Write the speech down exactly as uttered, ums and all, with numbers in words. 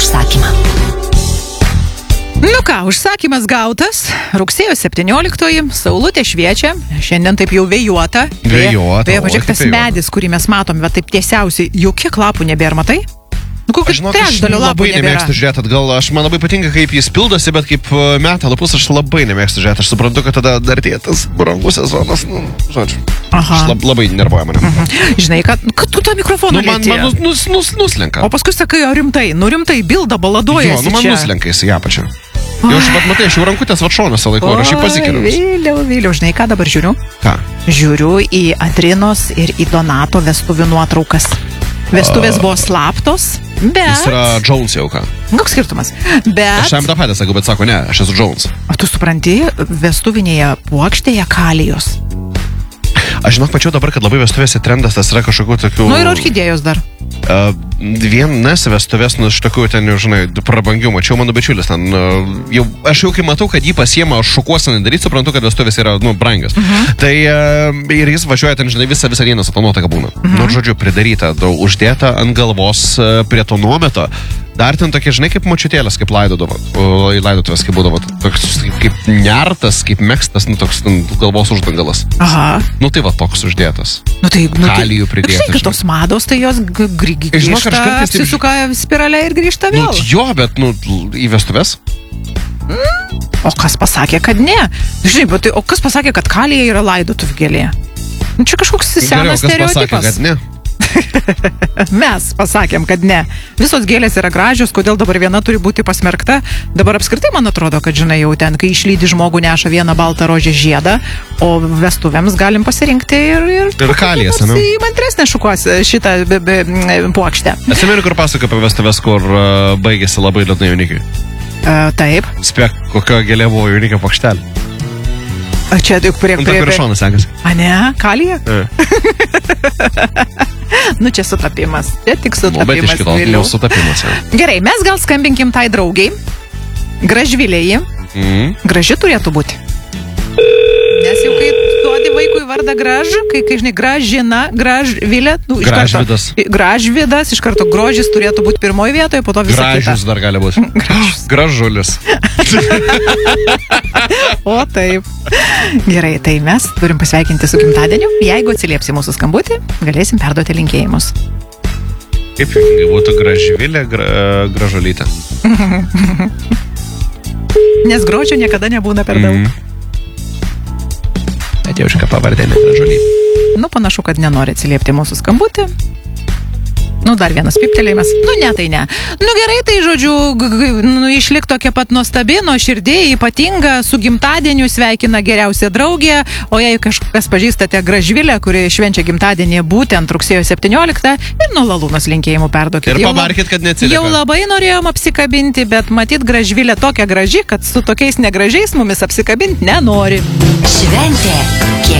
užsakymą. Nu ką, užsakymas gautas, rugsėjo septynioliktoji, saulutė šviečia, šiandien taip jau vėjuota. Vėjuota, Beje, pažiūrėk, tas medis, kurį mes matom, bet taip tiesiausiai, jau kiek lapų nebėra, matai? Nu, kokiu trečdalio lapų nebėra. Labai nemėgstu žiūrėti atgal, aš man labai patinka, kaip jis pildosi, bet kaip meta lapus aš labai nemėgstu žiūrėti. Aš suprantu, kad tada dar tėtas brangus sezonas, nu, žodžiu. Aha. Aš lab, labai nervuoja mane. Mhm. Žinai, kad, kad tu tą mikrofoną nu, man, lieti. man nus, nus, nus, nuslenka. O paskui sakai, o rimtai, nu rimtai, bilda baladuojasi čia. Jo, nu man nuslenka jis į apačią. Jau aš, bet matai, aš jau rankutės vatšonose laiku, ir aš jį pasikeliu. Vėliau, vėliau, žinai, ką dabar žiūriu? Ką? Žiūriu į Adrinos ir į Donato vestuvių nuotraukas. Vestuvės buvo slaptos, bet... Jis yra Jones jau ką. Koks skirtumas? Bet... Aš jam tą patį sakau, bet sako, ne, aš esu Jones. O tu supranti, vestuvinėje puokštėje kalijos. Aš žinok, pačiau dabar, kad labai vestuvėse trendas tas yra kažkokių tokių... Nu ir orchidėjos dar. Uh, vienas vestuvės, nu, iš tokių ten, jau, žinai, prabangių, mačiau mano bičiulis ten, uh, jau, aš jau kai matau, kad jį pasiema šukuosenį daryti, suprantu, kad vestuvės yra, nu, brangios. Uh-huh. Tai uh, ir jis važiuoja ten, žinai, visą, visą dieną su to nuotaka būna. Uh-huh. Nu, žodžiu, pridaryta, daug, uždėta ant galvos uh, prie to nuometo. Dar ten tokie, žinai, kaip močiutėlės, kaip laidodavo, į laidotuvės, kaip būdavo, toks kaip, kaip nertas, kaip mekstas, nu, toks nu, galvos uždangalas. Aha. Nu, tai va, toks uždėtas. Nu, tai, nu, kalijų pridėtas. Žinai, kad tos mados, tai jos grįžta, Žinok, apsisuka spiralę ir grįžta vėl. Nu, jo, bet, nu, į vestuvės. Mm. O kas pasakė, kad ne? Žinai, bet tai, o kas pasakė, kad kalija yra laidotuvių gėlė? Nu, čia kažkoks senas stereotipas. Geriau, kas pasakė, kad ne? Mes pasakėm, kad ne. Visos gėlės yra gražios, kodėl dabar viena turi būti pasmerkta. Dabar apskritai man atrodo, kad žinai, jau ten, kai išlydi žmogų neša vieną baltą rožę žiedą, o vestuvėms galim pasirinkti ir... Ir, ir kalijas, ne? Įmantresnė šukuos šitą be, be, puokštę. Atsimeni, kur pasako apie vestuvės, kur uh, baigėsi labai liūdnai jaunikiai? Uh, taip. Spėk, kokio gėlė buvo jaunikio pakštelė. A čia juk prie... Ant to viršoną sekasi. A ne? Kalija? E. Nu, čia sutapimas. Čia tik sutapimas. Nu, bet iš kitos, nu, sutapimas. Ja. Gerai, mes gal skambinkim tai draugiai. Gražvilėjai. Mm. Graži turėtų būti. Nes jau kai duodi vaikui vardą graž, kai, kai žinai, gražina, gražvilė. Nu, Gražvidas. Karto, gražvidas, iš karto grožis turėtų būti pirmoje vietoje, po to visą kitą. Gražus dar gali būti. Gražulis. O taip. Gerai, tai mes turim pasveikinti su gimtadieniu. Jeigu atsiliepsi mūsų skambutį, galėsim perduoti linkėjimus. Kaip juokingai būtų gražvilė, gra, gražulytė. Nes grožio niekada nebūna per daug. Mm. Bet jau šitą pavardė negražulytė. Nu, panašu, kad nenori atsiliepti mūsų skambutį. Nu, dar vienas piptelėjimas. Nu, ne, tai ne. Nu, gerai, tai, žodžiu, g- g- nu, išlik tokia pat nuostabi, nuo širdėjai, ypatinga, su gimtadieniu sveikina geriausia draugė, o jei kažkas pažįstate Gražvilę, kuri švenčia gimtadienį būtent rugsėjo septynioliktą, ir nuo Lalūnos linkėjimų perduokit. Ir Jau pabarkit, kad neatsiliepia. Jau labai norėjom apsikabinti, bet matyt, Gražvilė tokia graži, kad su tokiais negražiais mumis apsikabinti nenori. Šventė kiek